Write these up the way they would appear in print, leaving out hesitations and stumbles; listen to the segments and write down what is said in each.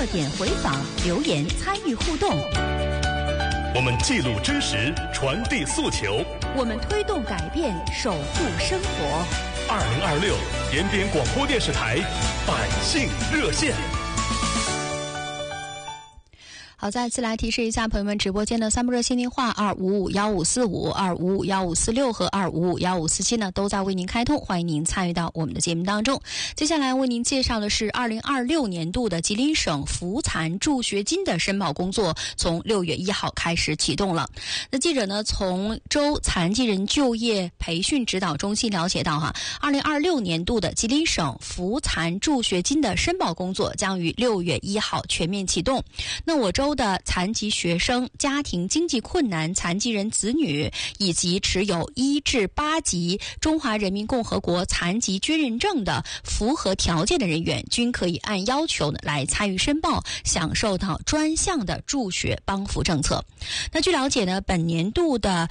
热点回访，留言参与互动。 我们记录真实，传递诉求。 我们推动改变，守护生活。 2026延边广播电视台百姓热线。 好，再次来提示一下朋友们，直播间的3部热线电话2551545、2551546和2551547呢，都在为您开通，欢迎您参与到我们的节目当中。接下来为您介绍的是2026年度的吉林省扶残助学金的申报工作，从6月1号开始启动了。那记者呢，从州残疾人就业培训指导中心了解到2026年度的吉林省扶残助学金的申报工作将于6月1号全面启动。那我州的残疾学生、家庭经济困难残疾人子女以及持有1至8级中华人民共和国残疾军人证的符合条件的人员，均可以按要求来参与申报，享受到专项的助学帮扶政策。那据了解呢，本年度的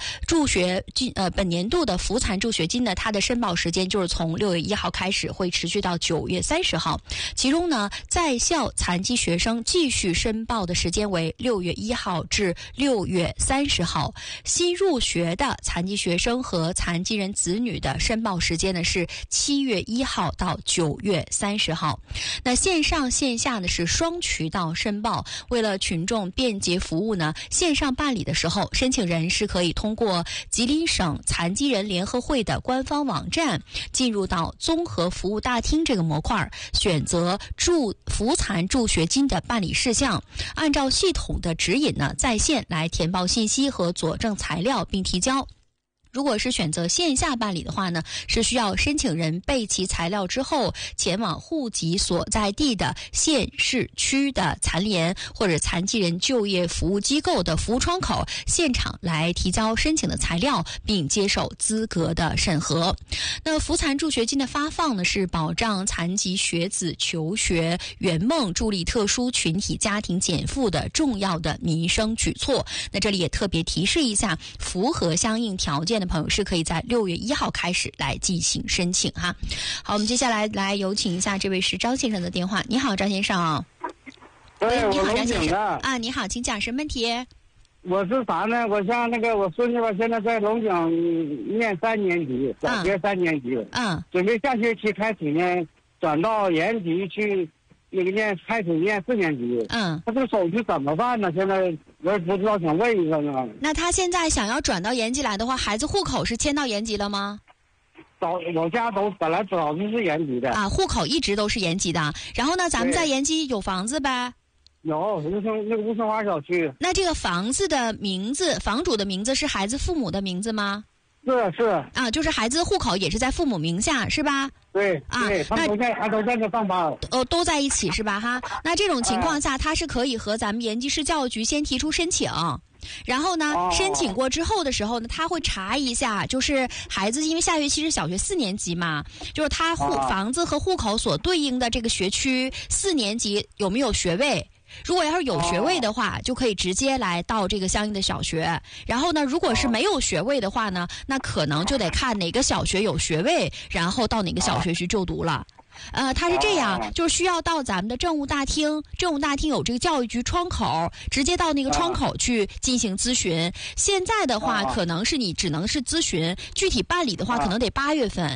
扶残助学金呢，它的申报时间就是从6月1号开始，会持续到9月30号。其中呢，在校残疾学生继续申报的时间为6月1号至6月30号，新入学的残疾学生和残疾人子女的申报时间呢是7月1号到9月30号。那线上线下呢是双渠道申报，为了群众便捷服务呢，线上办理的时候，申请人是可以通过吉林省残疾人联合会的官方网站，进入到综合服务大厅这个模块，选择扶残助学金的办理事项，按照系统的指引呢，在线来填报信息和佐证材料并提交。如果是选择线下办理的话呢，是需要申请人备齐材料之后，前往户籍所在地的县市区的残联或者残疾人就业服务机构的服务窗口，现场来提交申请的材料，并接受资格的审核。那扶残助学金的发放呢，是保障残疾学子求学圆梦、助力特殊群体家庭减负的重要的民生举措。那这里也特别提示一下，符合相应条件的朋友是可以在6月1号开始来进行申请哈。好，我们接下来有请一下这位是张先生的电话。你好，张先生。 对， 你好，张先生啊， 你好，请讲什么问题？ 我是啥呢？我像我孙女吧，现在在龙井念3年级，小学3年级，准备下学期开始呢，转到延吉去开始念4年级，他这个手续怎么办呢？现在我也不知道，想问一个呢。 那他现在想要转到延吉来的话，孩子户口是迁到延吉了吗？ 我家本来早就是延吉的啊，户口一直都是延吉的。然后呢，咱们在延吉有房子呗？ 有吴生华小区。 那这个房子的名字，房主的名字是孩子父母的名字吗？ 是啊，就是孩子户口也是在父母名下是吧？ 对啊， 他们都在这上班。 都在一起是吧？哈，那这种情况下，他是可以和咱们延吉市教育局先提出申请。然后呢，申请过之后的时候呢，他会查一下，就是孩子因为下学期是小学4年级嘛，就是他房子和户口所对应的这个学区4年级有没有学位。如果要是有学位的话，就可以直接来到这个相应的小学。然后呢，如果是没有学位的话呢，那可能就得看哪个小学有学位，然后到哪个小学去就读了。它是这样，就是需要到咱们的政务大厅，政务大厅有这个教育局窗口，直接到那个窗口去进行咨询。现在的话，可能是你只能是咨询，具体办理的话，可能得8月份。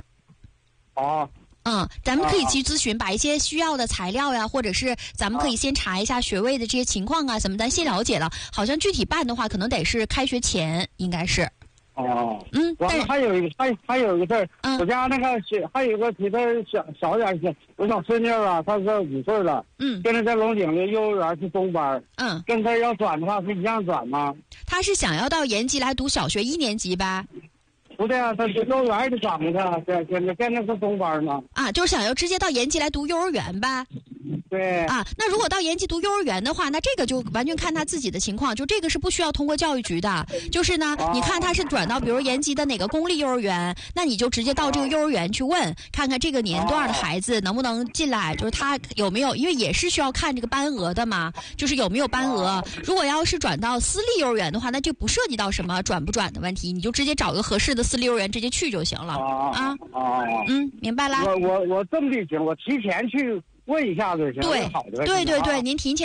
咱们可以去咨询，把一些需要的材料呀，或者是咱们可以先查一下学位的这些情况啊，咱先了解了。好像具体办的话，可能得是开学前，应该是。 完了还有一个事儿，我家还有一个比他小点些，我小孙女啊，她是5岁了，现在在龙井的幼儿园是中班，跟他要转的话是一样转吗？ 他是想要到延吉来读小学1年级呗？ 不对啊，他是幼儿园的转的，现在是中班吗？ 就是想要直接到延吉来读幼儿园呗？ 对那如果到延吉读幼儿园的话，那这个就完全看他自己的情况，就这个是不需要通过教育局的。就是呢，你看他是转到比如延吉的哪个公立幼儿园，那你就直接到这个幼儿园去问，看看这个年段的孩子能不能进来，就是他有没有，因为也是需要看这个班额的嘛，就是有没有班额。如果要是转到私立幼儿园的话，那就不涉及到什么转不转的问题，你就直接找个合适的私立幼儿园直接去就行了。明白啦。 我这么的行，我提前去问一下子行， 对，您提前